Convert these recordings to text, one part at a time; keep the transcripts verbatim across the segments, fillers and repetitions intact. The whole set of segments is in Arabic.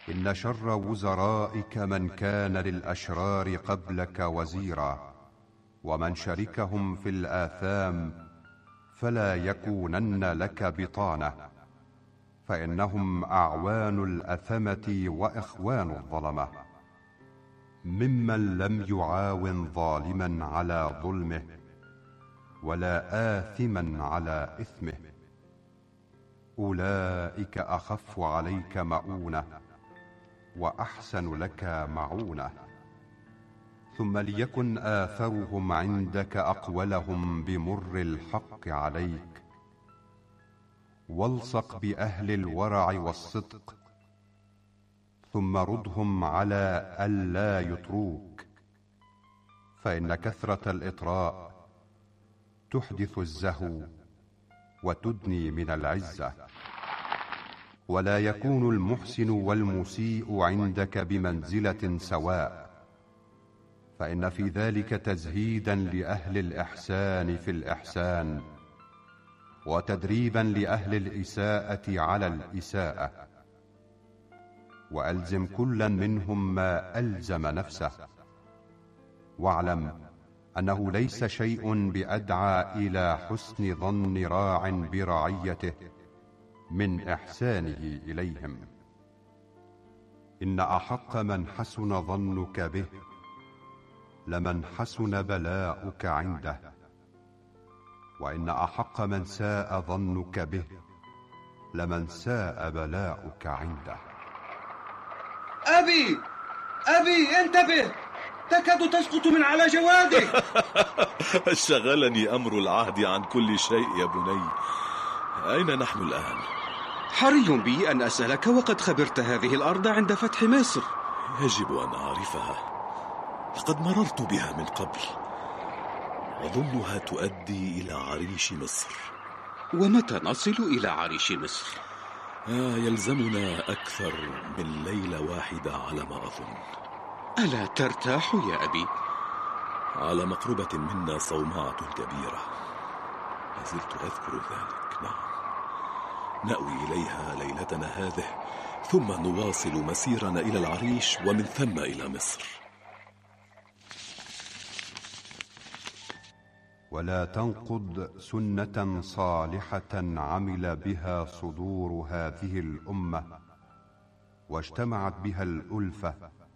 إن شر وزرائك من كان للأشرار قبلك وزيرا، ومن شركهم في الآثام فلا يكونن لك بطانة، فإنهم أعوان الأثمة وإخوان الظلمة، ممن لم يعاون ظالما على ظلمه ولا آثما على إثمه. أولئك أخف عليك مؤونة وأحسن لك معونة. ثم ليكن آثرهم عندك أقولهم بمر الحق عليك، والصق بأهل الورع والصدق، ثم ردهم على ألا يطروك، فإن كثرة الإطراء تحدث الزهو وتدني من العزة. ولا يكون المحسن والمسيء عندك بمنزلة سواء، فإن في ذلك تزهيدا لأهل الإحسان في الإحسان، وتدريبا لأهل الإساءة على الإساءة. وألزم كلا منهم ما ألزم نفسه، واعلم أنه ليس شيء بأدعى إلى حسن ظن راع برعيته من إحسانه إليهم. إن أحق من حسن ظنك به لمن حسن بلاؤك عنده، وإن أحق من ساء ظنك به لمن ساء بلاؤك عنده. أبي أبي انتبه، تكاد تسقط من على جوادك. شغلني أمر العهد عن كل شيء يا بني. أين نحن الآن؟ حري بي أن أسألك وقد خبرت هذه الأرض عند فتح مصر. يجب أن أعرفها، لقد مررت بها من قبل، أظنها تؤدي إلى عريش مصر. ومتى نصل إلى عريش مصر؟ آه يلزمنا أكثر من ليلة واحدة على ما أظن. ألا ترتاح يا أبي؟ على مقربة منا صومعة كبيرة، ما زلت أذكر ذلك. نعم، نأوي إليها ليلتنا هذه، ثم نواصل مسيرنا إلى العريش ومن ثم إلى مصر. ولا تنقض سنة صالحة عمل بها صدور هذه الأمة، واجتمعت بها الألفة،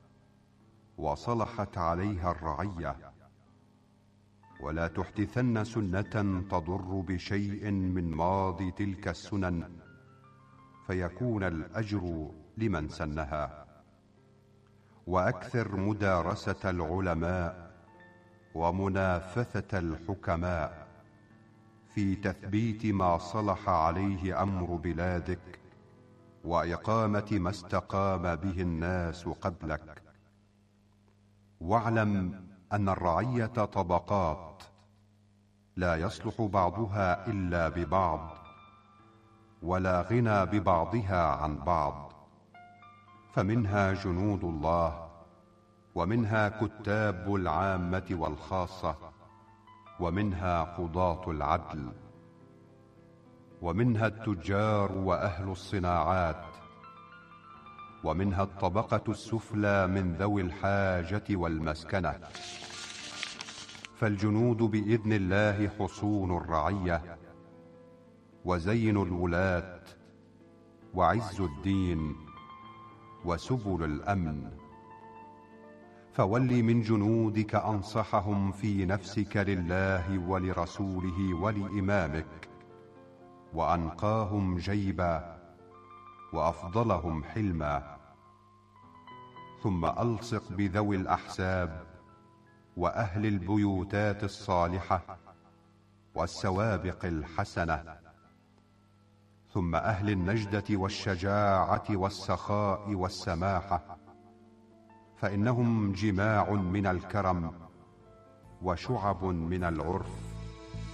وصلحت عليها الرعية. ولا تحدثن سنة تضر بشيء من ماضي تلك السنن، فيكون الأجر لمن سنها. وأكثر مدارسة العلماء ومنافثة الحكماء في تثبيت ما صلح عليه أمر بلادك، وإقامة ما استقام به الناس قبلك. واعلم أن الرعية طبقات، لا يصلح بعضها إلا ببعض، ولا غنى ببعضها عن بعض. فمنها جنود الله، ومنها كتاب العامة والخاصة، ومنها قضاة العدل، ومنها التجار وأهل الصناعات، ومنها الطبقة السفلى من ذوي الحاجة والمسكنة. فالجنود بإذن الله حصون الرعية، وزين الولاة، وعز الدين، وسبل الأمن. فول من جنودك أنصحهم في نفسك لله ولرسوله ولإمامك، وأنقاهم جيبا، وأفضلهم حلما. ثم ألصق بذوي الأحساب وأهل البيوتات الصالحة والسوابق الحسنة، ثم أهل النجدة والشجاعة والسخاء والسماحة، فإنهم جماع من الكرم وشعب من العرف.